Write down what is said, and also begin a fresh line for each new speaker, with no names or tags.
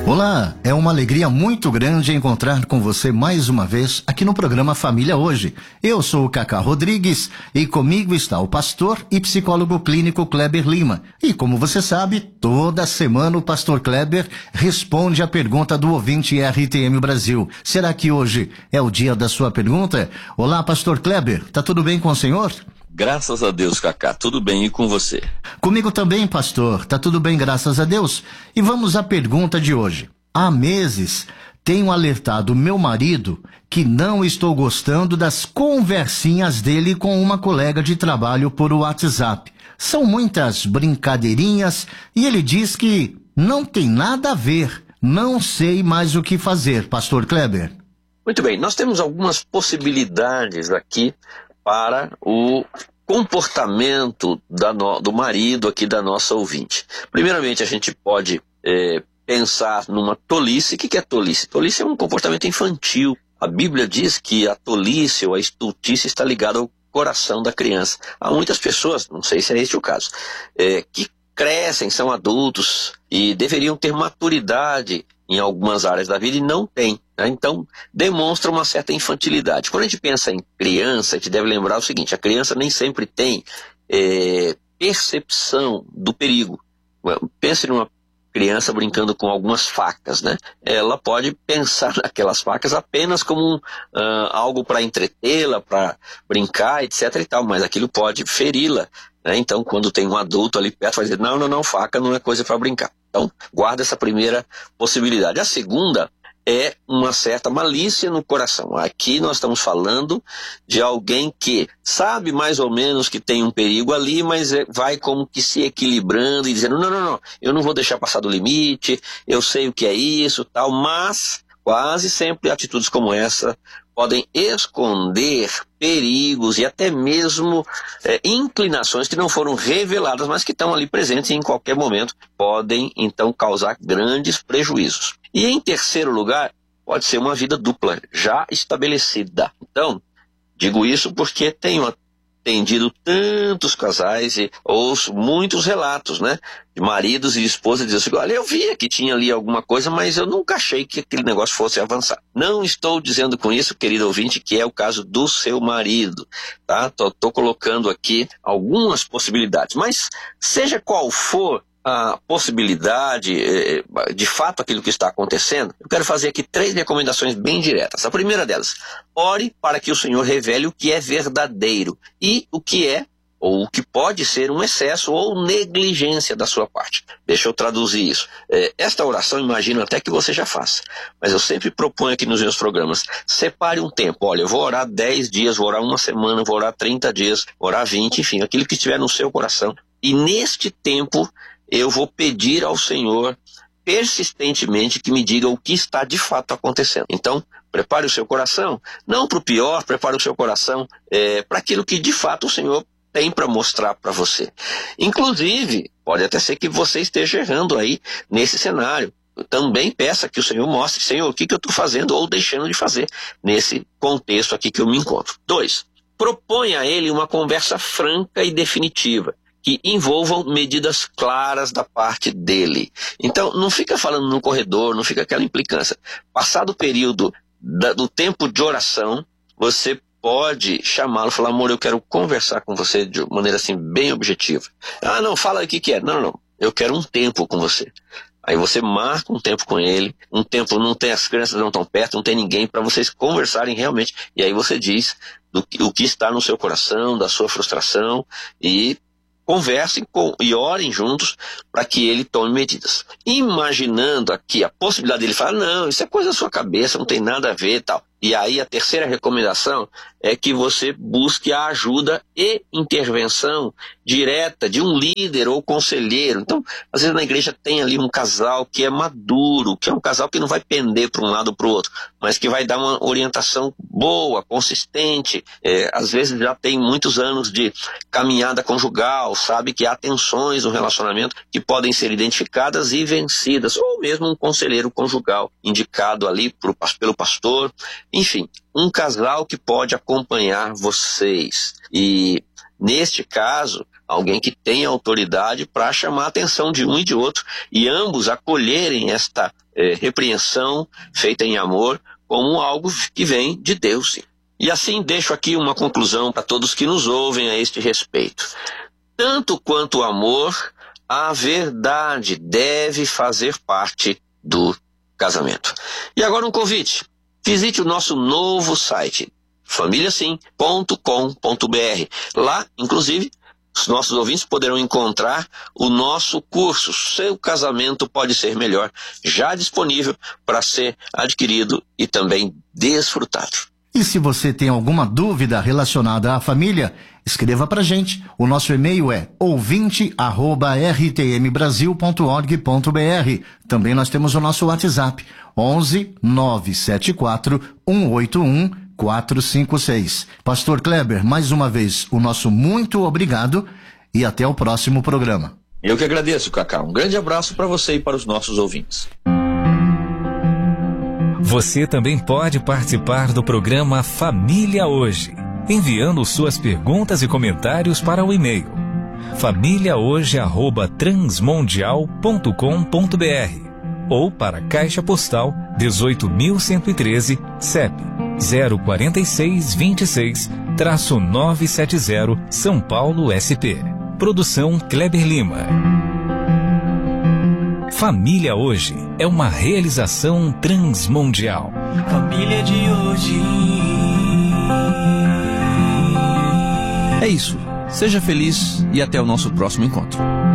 Olá, é uma alegria muito grande encontrar com você mais uma vez aqui no programa Família Hoje. Eu sou o Cacá Rodrigues e comigo está o pastor e psicólogo clínico Kleber Lima. E como você sabe, toda semana o pastor Kleber responde a pergunta do ouvinte RTM Brasil. Será que hoje é o dia da sua pergunta? Olá, pastor Kleber, tá tudo bem com o senhor?
Graças a Deus, Cacá, tudo bem, e com você?
Comigo também, pastor, tá tudo bem, graças a Deus. E vamos à pergunta de hoje. Há meses tenho alertado meu marido que não estou gostando das conversinhas dele com uma colega de trabalho por WhatsApp. São muitas brincadeirinhas e ele diz que não tem nada a ver. Não sei mais o que fazer, pastor Kleber.
Muito bem, nós temos algumas possibilidades aqui para o comportamento do marido aqui da nossa ouvinte. Primeiramente, a gente pode pensar numa tolice. O que é tolice? Tolice é um comportamento infantil. A Bíblia diz que a tolice ou a estultice está ligada ao coração da criança. Há muitas pessoas, não sei se é este o caso, que crescem, são adultos e deveriam ter maturidade em algumas áreas da vida e não têm, né? Então, demonstra uma certa infantilidade. Quando a gente pensa em criança, a gente deve lembrar o seguinte: a criança nem sempre tem percepção do perigo. Pense numa criança brincando com algumas facas, né? Ela pode pensar naquelas facas apenas como algo para entretê-la, para brincar, etc. e tal, mas aquilo pode feri-la, né? Então, quando tem um adulto ali perto, vai dizer: não, faca não é coisa para brincar. Então, guarda essa primeira possibilidade. A segunda é uma certa malícia no coração. Aqui nós estamos falando de alguém que sabe mais ou menos que tem um perigo ali, mas vai como que se equilibrando e dizendo: não, eu não vou deixar passar do limite, eu sei o que é isso, tal, mas quase sempre atitudes como essa podem esconder perigos e até mesmo inclinações que não foram reveladas, mas que estão ali presentes e em qualquer momento podem então causar grandes prejuízos. E em terceiro lugar, pode ser uma vida dupla, já estabelecida. Então, digo isso porque tenho atendido tantos casais e ouço muitos relatos, né, de maridos e esposas dizendo assim: olha, eu via que tinha ali alguma coisa, mas eu nunca achei que aquele negócio fosse avançar. Não estou dizendo com isso, querido ouvinte, que é o caso do seu marido, tá? Tô colocando aqui algumas possibilidades, mas seja qual for a possibilidade, de fato aquilo que está acontecendo, eu quero fazer aqui 3 recomendações bem diretas. A primeira delas: ore para que o Senhor revele o que é verdadeiro e o que é ou o que pode ser um excesso ou negligência da sua parte. Deixa eu traduzir isso. Esta oração, imagino até que você já faça, mas eu sempre proponho aqui nos meus programas: separe um tempo. Olha, eu vou orar 10 dias, vou orar uma semana, vou orar 30 dias, vou orar 20, enfim, aquilo que estiver no seu coração. E neste tempo eu vou pedir ao Senhor persistentemente que me diga o que está de fato acontecendo. Então, prepare o seu coração, não para o pior, prepare o seu coração para aquilo que de fato o Senhor tem para mostrar para você. Inclusive, pode até ser que você esteja errando aí nesse cenário. Também peça que o Senhor mostre: Senhor, o que eu estou fazendo ou deixando de fazer nesse contexto aqui que eu me encontro. 2, proponha a Ele uma conversa franca e definitiva, que envolvam medidas claras da parte dele. Então, não fica falando no corredor, não fica aquela implicância. Passado o período do tempo de oração, você pode chamá-lo e falar: amor, eu quero conversar com você de maneira assim bem objetiva. Ah, não, fala aí o que é. Não, eu quero um tempo com você. Aí você marca um tempo com ele, um tempo, não tem, as crianças não estão perto, não tem ninguém, para vocês conversarem realmente. E aí você diz o que está no seu coração, da sua frustração, e conversem e orem juntos para que ele tome medidas. Imaginando aqui a possibilidade dele falar: não, isso é coisa da sua cabeça, não tem nada a ver e tal. E aí a terceira recomendação é que você busque a ajuda e intervenção direta de um líder ou conselheiro. Então, às vezes na igreja tem ali um casal que é maduro, que é um casal que não vai pender para um lado ou para o outro, mas que vai dar uma orientação boa, consistente. Às vezes já tem muitos anos de caminhada conjugal, sabe que há tensões no relacionamento que podem ser identificadas e vencidas, ou mesmo um conselheiro conjugal indicado ali pelo pastor. Enfim, um casal que pode acompanhar vocês. E neste caso, alguém que tem autoridade para chamar a atenção de um e de outro, e ambos acolherem esta repreensão feita em amor como algo que vem de Deus. Sim. E assim deixo aqui uma conclusão para todos que nos ouvem a este respeito. Tanto quanto o amor, a verdade deve fazer parte do casamento. E agora um convite. Visite o nosso novo site, familiasim.com.br. Lá, inclusive, os nossos ouvintes poderão encontrar o nosso curso Seu Casamento Pode Ser Melhor, já disponível para ser adquirido e também desfrutado.
E se você tem alguma dúvida relacionada à família, escreva pra gente. O nosso e-mail é ouvinte@rtmbrasil.org.br. Também nós temos o nosso WhatsApp, 11 974 181 456. Pastor Kleber, mais uma vez, o nosso muito obrigado e até o próximo programa.
Eu que agradeço, Cacá. Um grande abraço para você e para os nossos ouvintes.
Você também pode participar do programa Família Hoje, enviando suas perguntas e comentários para o e-mail famíliahoje@transmundial.com.br ou para a Caixa Postal 18.113, CEP 04626-970, São Paulo, SP. Produção Kleber Lima. Família Hoje é uma realização transmundial.
Família de hoje.
É isso. Seja feliz e até o nosso próximo encontro.